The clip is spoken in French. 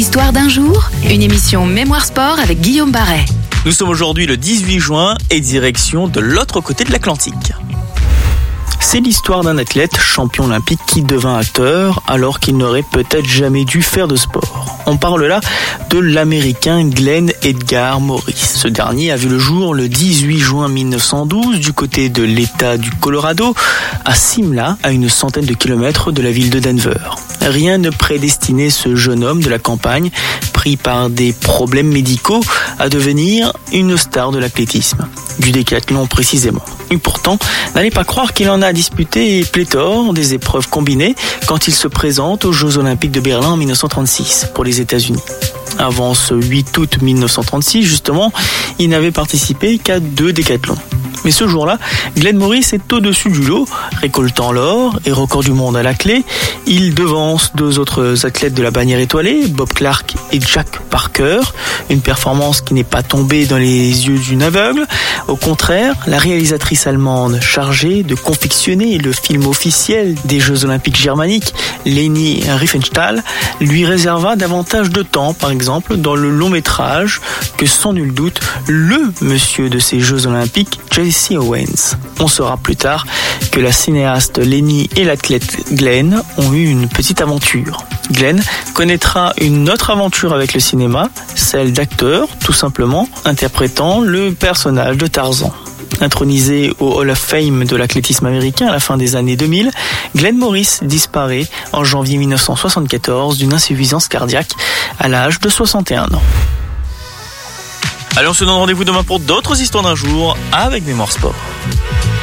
L'histoire d'un jour, une émission Mémoire Sport avec Guillaume Barret. Nous sommes aujourd'hui le 18 juin et direction de l'autre côté de l'Atlantique. C'est l'histoire d'un athlète champion olympique qui devint acteur alors qu'il n'aurait peut-être jamais dû faire de sport. On parle là de l'Américain Glenn Edgar Morris. Ce dernier a vu le jour le 18 juin 1912 du côté de l'État du Colorado, à Simla, à une centaine de kilomètres de la ville de Denver. Rien ne prédestinait ce jeune homme de la campagne, pris par des problèmes médicaux, à devenir une star de l'athlétisme, du décathlon précisément. Et pourtant, n'allez pas croire qu'il en a disputé pléthore des épreuves combinées quand il se présente aux Jeux Olympiques de Berlin en 1936 pour les États-Unis. Avant ce 8 août 1936, justement, il n'avait participé qu'à 2 décathlons. Mais ce jour-là, Glenn Morris est au-dessus du lot, récoltant l'or et record du monde à la clé. Il devance 2 autres athlètes de la bannière étoilée, Bob Clark et Jack Parker. Une performance qui n'est pas tombée dans les yeux d'une aveugle. Au contraire, la réalisatrice allemande chargée de confectionner le film officiel des Jeux Olympiques germaniques, Leni Riefenstahl, lui réserva davantage de temps, par exemple, dans le long métrage que sans nul doute le monsieur de ces Jeux Olympiques, Jesse Owens. On saura plus tard que la cinéaste Leni et l'athlète Glenn ont eu une petite aventure. Glenn connaîtra une autre aventure avec le cinéma, celle d'acteur, tout simplement, interprétant le personnage de Tarzan. Intronisé au Hall of Fame de l'athlétisme américain à la fin des années 2000, Glenn Morris disparaît en janvier 1974 d'une insuffisance cardiaque à l'âge de 61 ans. Allez, on se donne rendez-vous demain pour d'autres histoires d'un jour avec Mémoire Sport.